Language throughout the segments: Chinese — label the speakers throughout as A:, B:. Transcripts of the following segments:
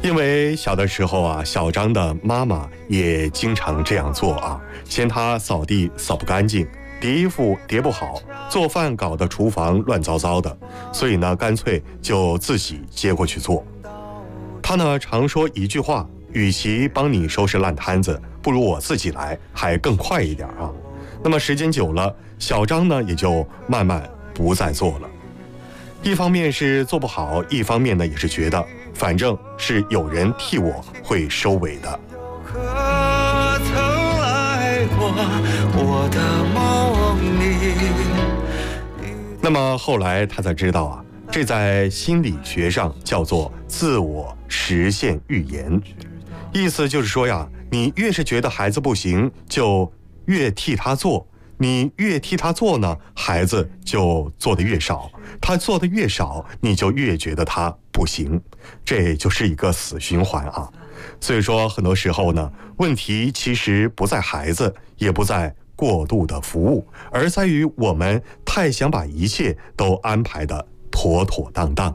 A: 因为小的时候啊，小张的妈妈也经常这样做啊，嫌他扫地扫不干净，叠衣服叠不好，做饭搞得厨房乱糟糟的，所以呢，干脆就自己接过去做。他呢常说一句话，与其帮你收拾烂摊子，不如我自己来，还更快一点啊。那么时间久了，小张呢也就慢慢不再做了。一方面是做不好，一方面呢也是觉得反正是有人替我会收尾的。
B: 可曾来过我的梦里？
A: 那么后来他才知道啊，这在心理学上叫做自我实现预言。意思就是说呀，你越是觉得孩子不行，就越替他做，你越替他做呢，孩子就做得越少，他做得越少，你就越觉得他不行，这就是一个死循环啊。所以说很多时候呢，问题其实不在孩子，也不在过度的服务，而在于我们太想把一切都安排得妥妥当当。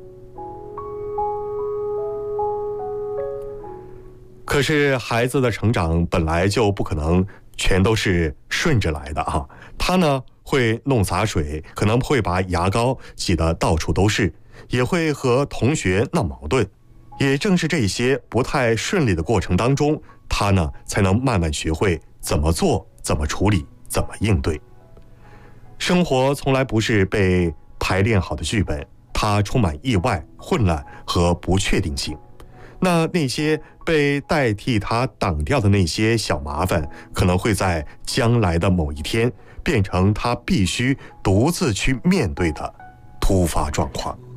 A: 可是孩子的成长本来就不可能全都是顺着来的啊，他呢会弄洒水，可能会把牙膏挤得到处都是，也会和同学闹矛盾。也正是这些不太顺利的过程当中，他呢才能慢慢学会怎么做、怎么处理、怎么应对。生活从来不是被排练好的剧本，它充满意外、混乱和不确定性。那些被代替他挡掉的那些小麻烦，可能会在将来的某一天变成他必须独自去面对的突发状况。